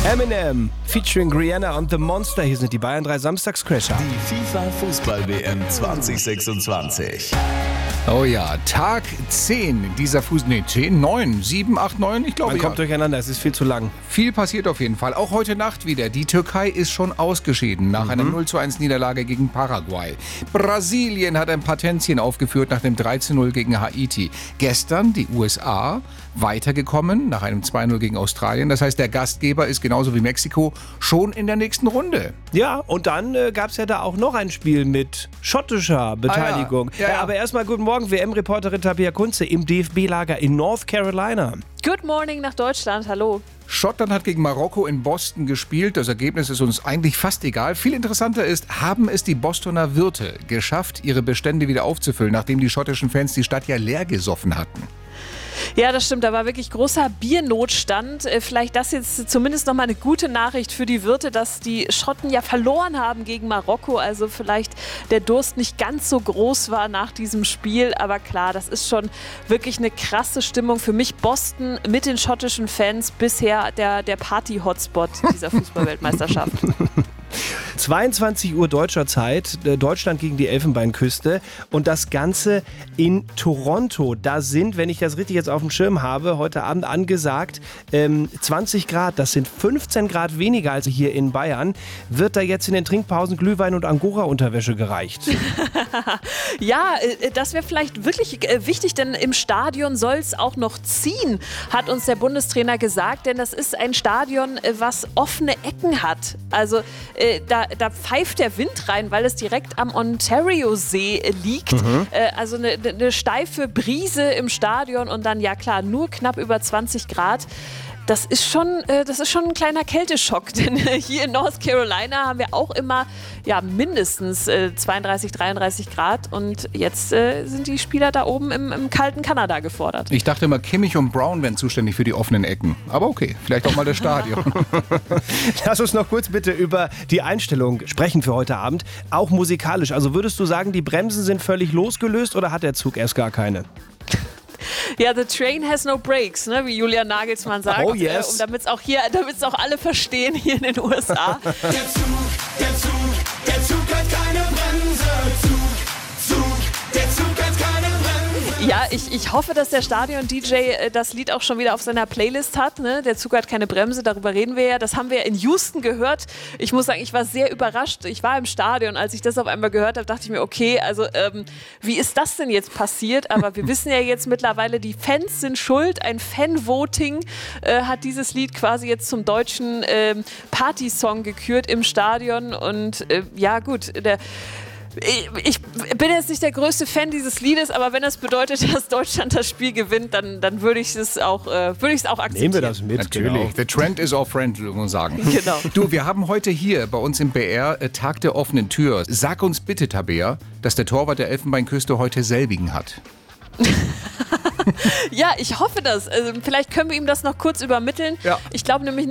Eminem featuring Rihanna und The Monster. Hier sind die Bayern 3 Samstagscrasher. Die FIFA-Fußball-WM 2026. Oh ja, Tag 10 dieser 9, 7, 8, 9, ich glaube Man kommt durcheinander, es ist viel zu lang. Viel passiert auf jeden Fall, auch heute Nacht wieder. Die Türkei ist schon ausgeschieden nach einer 0:1 Niederlage gegen Paraguay. Brasilien hat ein paar Tänzchen aufgeführt nach dem 13:0 gegen Haiti. Gestern die USA weitergekommen nach einem 2:0 gegen Australien. Das heißt, der Gastgeber ist genauso wie Mexiko schon in der nächsten Runde. Ja, und dann gab es ja da auch noch ein Spiel mit schottischer Beteiligung. Ja. Aber erstmal guten Morgen, WM-Reporterin Tabea Kunze im DFB-Lager in North Carolina. Good morning nach Deutschland, hallo. Schottland hat gegen Marokko in Boston gespielt. Das Ergebnis ist uns eigentlich fast egal. Viel interessanter ist, haben es die Bostoner Wirte geschafft, ihre Bestände wieder aufzufüllen, nachdem die schottischen Fans die Stadt ja leer gesoffen hatten. Ja, das stimmt, da war wirklich großer Biernotstand. Vielleicht das jetzt zumindest nochmal eine gute Nachricht für die Wirte, dass die Schotten ja verloren haben gegen Marokko. Also vielleicht der Durst nicht ganz so groß war nach diesem Spiel. Aber klar, das ist schon wirklich eine krasse Stimmung. Für mich Boston mit den schottischen Fans bisher der Party-Hotspot dieser Fußballweltmeisterschaft. 22 Uhr deutscher Zeit, Deutschland gegen die Elfenbeinküste und das Ganze in Toronto. Da sind, wenn ich das richtig jetzt auf dem Schirm habe, heute Abend angesagt 20 Grad. Das sind 15 Grad weniger als hier in Bayern. Wird da jetzt in den Trinkpausen Glühwein und Angora-Unterwäsche gereicht? Ja, das wäre vielleicht wirklich wichtig, denn im Stadion soll es auch noch ziehen, hat uns der Bundestrainer gesagt. Denn das ist ein Stadion, was offene Ecken hat. Also da pfeift der Wind rein, weil es direkt am Ontario-See liegt. Also eine steife Brise im Stadion und dann, ja klar, nur knapp über 20 Grad. Das ist schon ein kleiner Kälteschock, denn hier in North Carolina haben wir auch immer mindestens 32, 33 Grad und jetzt sind die Spieler da oben im kalten Kanada gefordert. Ich dachte immer, Kimmich und Brown wären zuständig für die offenen Ecken. Aber okay, vielleicht auch mal das Stadion. Lass uns noch kurz bitte über die Einstellung sprechen für heute Abend, auch musikalisch. Also würdest du sagen, die Bremsen sind völlig losgelöst oder hat der Zug erst gar keine? Ja, the train has no brakes, ne, wie Julian Nagelsmann sagt. Oh yes. Und damit es auch alle verstehen hier in den USA. Der Zug hat keine Bremse. Der Zug hat keine Bremse. Ja, ich hoffe, dass der Stadion-DJ das Lied auch schon wieder auf seiner Playlist hat. Ne? Der Zug hat keine Bremse, darüber reden wir ja. Das haben wir ja in Houston gehört. Ich muss sagen, ich war sehr überrascht. Ich war im Stadion, als ich das auf einmal gehört habe, dachte ich mir, okay, also wie ist das denn jetzt passiert? Aber wir wissen ja jetzt mittlerweile, die Fans sind schuld. Ein Fan-Voting hat dieses Lied quasi jetzt zum deutschen Partysong gekürt im Stadion. Und ja gut, ich bin jetzt nicht der größte Fan dieses Liedes, aber wenn das bedeutet, dass Deutschland das Spiel gewinnt, dann würde ich es auch akzeptieren. Nehmen wir das mit, Natürlich. genau. The trend is our friend, würde man sagen. Genau. Du, wir haben heute hier bei uns im BR Tag der offenen Tür. Sag uns bitte, Tabea, dass der Torwart der Elfenbeinküste heute selbigen hat. Ja, ich hoffe das. Also, vielleicht können wir ihm das noch kurz übermitteln. Ja. Ich glaube nämlich